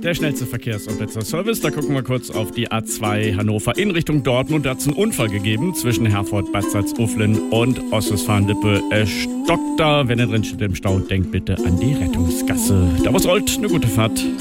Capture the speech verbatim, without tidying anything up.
Der schnellste Verkehrs- und Blitzer-Service. Da gucken wir kurz auf die A zwei Hannover in Richtung Dortmund. Da hat es einen Unfall gegeben zwischen Herford, Bad Salzuflen und Ostwestfalen-Lippe. Es stockt da. Wenn ihr drin steht im Stau, denkt bitte an die Rettungsgasse. Da was rollt, eine gute Fahrt.